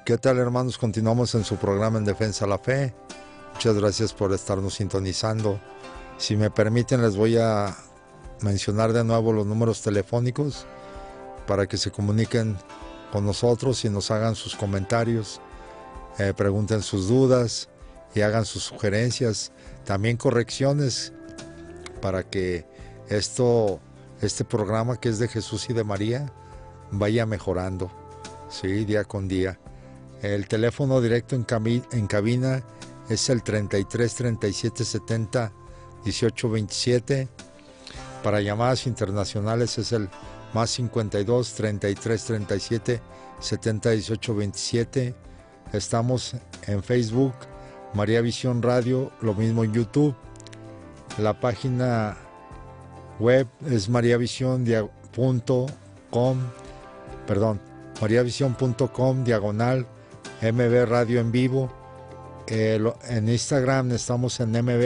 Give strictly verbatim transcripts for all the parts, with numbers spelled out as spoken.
¿Qué tal, hermanos? Continuamos en su programa En Defensa de la Fe. Muchas gracias por estarnos sintonizando. Si me permiten, les voy a mencionar de nuevo los números telefónicos para que se comuniquen con nosotros y nos hagan sus comentarios, eh, pregunten sus dudas y hagan sus sugerencias, también correcciones, para que esto, este programa que es de Jesús y de María vaya mejorando, ¿sí? Día con día. El teléfono directo en, cabi- en cabina es el treinta y tres, treinta y siete, setenta, dieciocho, veintisiete. Para llamadas internacionales es el más cincuenta y dos, treinta y tres, treinta y siete, setenta, dieciocho, veintisiete. Estamos en Facebook, María Visión Radio, lo mismo en YouTube. La página web es mariavision punto com, perdón, mariavision punto com diagonal M B Radio en vivo. Eh, lo, en Instagram estamos en M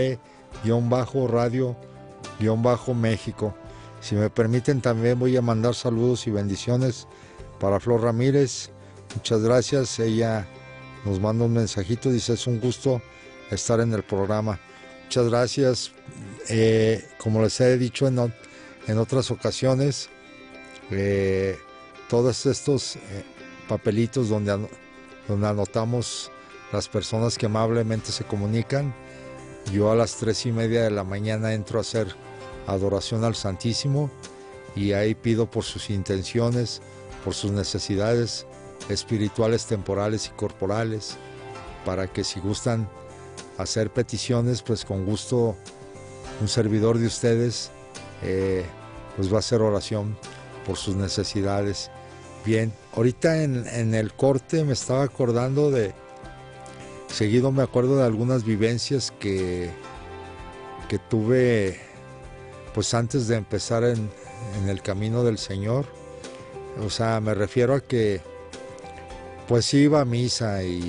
B-Radio-México. Si me permiten, también voy a mandar saludos y bendiciones para Flor Ramírez. Muchas gracias. Ella nos manda un mensajito, dice: es un gusto estar en el programa. Muchas gracias. Eh, como les he dicho en, en otras ocasiones, eh, todos estos eh, papelitos donde, an- donde anotamos las personas que amablemente se comunican. Yo a las tres y media de la mañana entro a hacer adoración al Santísimo y ahí pido por sus intenciones, por sus necesidades espirituales, temporales y corporales, para que si gustan hacer peticiones, pues con gusto un servidor de ustedes eh, pues va a hacer oración por sus necesidades. Bien, ahorita en, en el corte me estaba acordando de, seguido me acuerdo de algunas vivencias que, que tuve pues antes de empezar en, en el camino del Señor. O sea, me refiero a que pues iba a misa y